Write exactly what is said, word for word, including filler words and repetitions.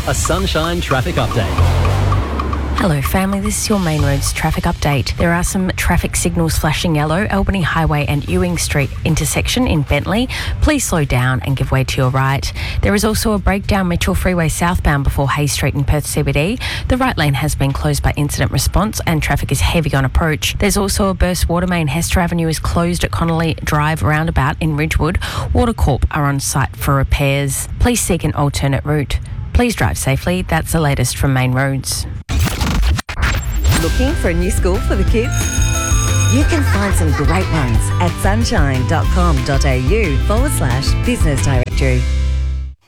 A Sunshine traffic update. Hello family, this is your Main Roads traffic update. There are some traffic signals flashing yellow. Albany Highway and Ewing Street intersection in Bentley. Please slow down and give way to your right. There is also a breakdown Mitchell Freeway southbound before Hayes Street in Perth C B D. The right lane has been closed by incident response and traffic is heavy on approach. There's also a burst water main. Hester Avenue is closed at Connolly Drive roundabout in Ridgewood. Water Corp are on site for repairs. Please seek an alternate route. Please drive safely. That's the latest from Main Roads. Looking for a new school for the kids? You can find some great ones at sunshine.com.au forward slash business directory.